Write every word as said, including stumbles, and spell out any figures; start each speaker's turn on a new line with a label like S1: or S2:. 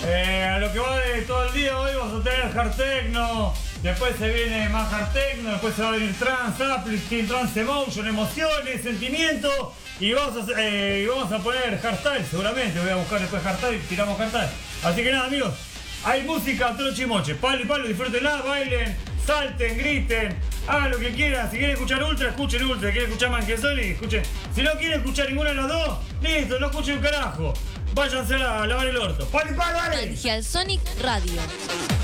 S1: Eh, a lo que va de todo el día hoy vamos a tener hard techno, después se viene más hard techno, después se va a venir trance, uplifting, trance emotion, emociones, sentimientos y vamos a, eh, y vamos a poner hardstyle seguramente, voy a buscar después hardstyle y tiramos hardstyle. Así que nada amigos, hay música, troche y moche, palo y palo, disfrútenla, bailen, salten, griten, hagan lo que quieran. Si quieren escuchar Ultra, escuchen Ultra. Si quieren escuchar Manchesoli, escuchen. Si no quieren escuchar ninguna de las dos, listo, no escuchen un carajo. Váyanse a lavar el orto. ¡Palo y palo, dale!
S2: Magial Sonic Radio.